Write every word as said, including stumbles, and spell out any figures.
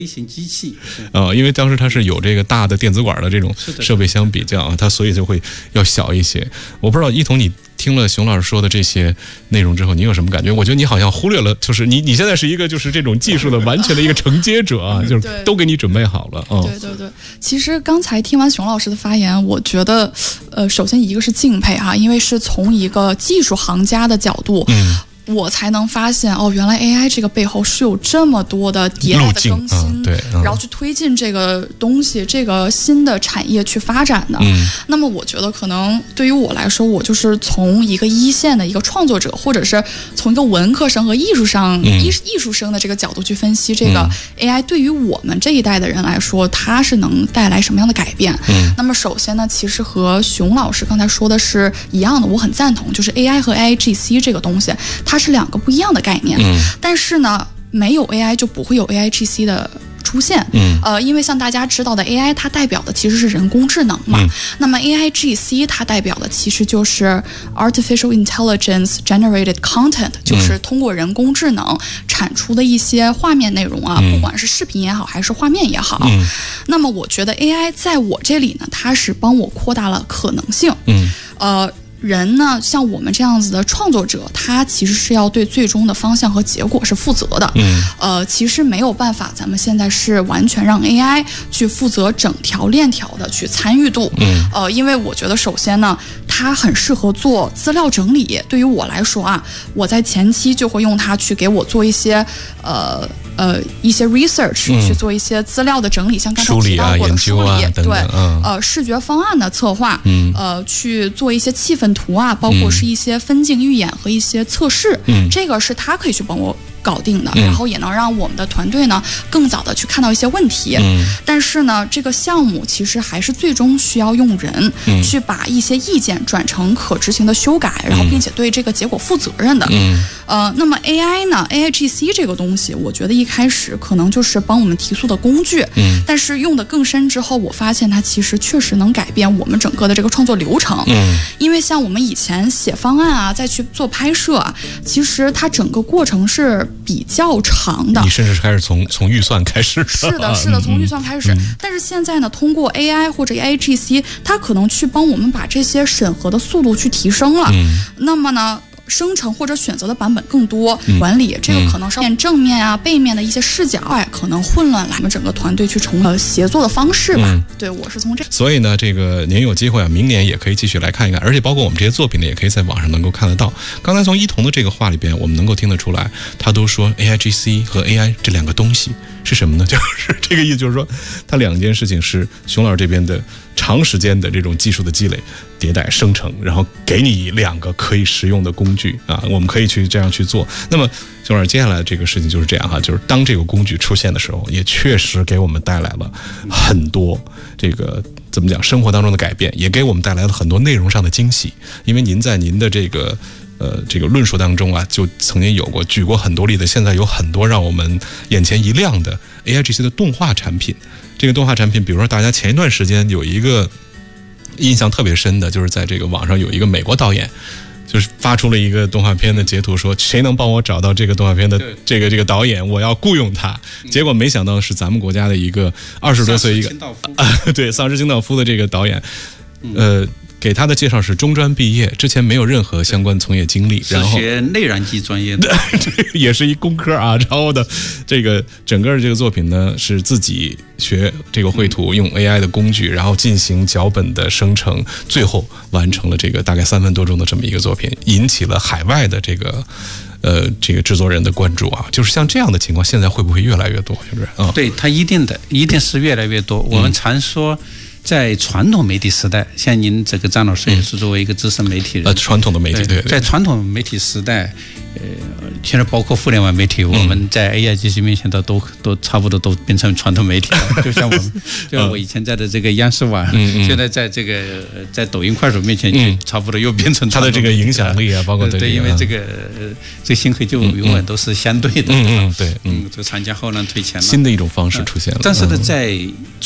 微型机器啊、呃，因为当时它是有这个大的电子管的这种设备相比较啊，它所以就会要小一些。我不知道一彤，你听了熊老师说的这些内容之后，你有什么感觉？我觉得你好像忽略了，就是你你现在是一个就是这种技术的完全的一个承接者啊，就是都给你准备好了啊、嗯。 对对对，其实刚才听完熊老师的发言，我觉得，呃，首先一个是敬佩哈，因为是从一个技术行家的角度。嗯，我才能发现哦，原来 A I 这个背后是有这么多的迭代的更新， 嗯对嗯、 然后去推进这个东西，这个新的产业去发展的。嗯，那么我觉得可能对于我来说，我就是从一个一线的一个创作者，或者是从一个文科生和艺术上、嗯、艺艺术生的这个角度去分析这个 A I 对于我们这一代的人来说，它是能带来什么样的改变？嗯，那么首先呢，其实和熊老师刚才说的是一样的，我很赞同，就是 A I 和 A I G C 这个东西，它是两个不一样的概念。嗯，但是呢，没有 A I 就不会有 A I G C 的出现。嗯，呃，因为像大家知道的 A I 它代表的其实是人工智能嘛。嗯，那么 A I G C 它代表的其实就是 Artificial Intelligence Generated Content， 就是通过人工智能产出的一些画面内容啊，嗯、不管是视频也好，还是画面也好。嗯，那么我觉得 A I 在我这里呢，它是帮我扩大了可能性。嗯，呃。人呢，像我们这样子的创作者，他其实是要对最终的方向和结果是负责的。嗯，呃，其实没有办法，咱们现在是完全让 A I 去负责整条链条的去参与度。嗯，呃，因为我觉得首先呢，它很适合做资料整理。对于我来说啊，我在前期就会用它去给我做一些呃呃一些 research，、嗯、去做一些资料的整理，像刚才提到过的梳理， 啊啊、 对， 嗯、 呃，视觉方案的策划，嗯，呃，去做一些气氛图啊，包括是一些分镜预演和一些测试，嗯，这个是他可以去帮我搞定的，嗯、然后也能让我们的团队呢更早的去看到一些问题。嗯，但是呢，这个项目其实还是最终需要用人、嗯、去把一些意见转成可执行的修改，然后并且对这个结果负责任的。嗯，呃，那么 A I 呢 ，A I G C 这个东西，我觉得一开始可能就是帮我们提速的工具。嗯，但是用的更深之后，我发现它其实确实能改变我们整个的这个创作流程。嗯，因为像我们以前写方案啊，再去做拍摄啊，其实它整个过程是比较长的， 你甚至是开始从从预算开始， 是的，是的，从预算开始。嗯、但是现在呢，通过 A I 或者 A I G C， 它可能去帮我们把这些审核的速度去提升了。嗯、那么呢？生成或者选择的版本更多，嗯、管理这个可能是正面啊、背面的一些视角，哎，可能混乱了我们整个团队去重呃协作的方式吧。嗯、对，我是从这。 所以呢，这个您有机会啊，明年也可以继续来看一看，而且包括我们这些作品呢，也可以在网上能够看得到。刚才从一彤的这个话里边，我们能够听得出来，他都说 A I G C 和 A I 这两个东西是什么呢？就是这个意思，就是说，它两件事情是熊老师这边的长时间的这种技术的积累、迭代、生成，然后给你两个可以实用的工具啊，我们可以去这样去做。那么，熊老师接下来这个事情就是这样哈，就是当这个工具出现的时候，也确实给我们带来了很多这个怎么讲生活当中的改变，也给我们带来了很多内容上的惊喜。因为您在您的这个呃这个论述当中啊，就曾经有过举过很多例子，现在有很多让我们眼前一亮的 A I G C 的动画产品。这个动画产品，比如说大家前一段时间有一个印象特别深的，就是在这个网上有一个美国导演，就是发出了一个动画片的截图，说谁能帮我找到这个动画片的这个这个导演，我要雇佣他。结果没想到是咱们国家的一个二十多岁一个啊，对，丧尸清道夫的这个导演，呃。给他的介绍是中专毕业，之前没有任何相关从业经历，然后是学内燃机专业的， 这也是一工科啊。然后的这个整个这个作品呢，是自己学这个绘图，用 A I 的工具，然后进行脚本的生成，最后完成了这个大概三分多钟的这么一个作品，引起了海外的这个呃这个制作人的关注啊。就是像这样的情况，现在会不会越来越多？是不是啊？ 对，它一定的，一定是越来越多。我们常说。在传统媒体时代，像您这个张老师也是作为一个资深媒体人， 呃，传统的媒体，对， 在传统媒体时代，呃，现在包括互联网媒体，我们在 A I G C 面前都都都差不多都变成传统媒体了。就像我们，就像我以前在的这个央视网，现在在这个在抖音、快手面前，就差不多又变成它的这个影响力啊，包括对，因为这个这星河就永远都是相对的， 嗯嗯，对， 嗯，这长江后浪推前浪， 新的一种方式出现了。 但是呢，在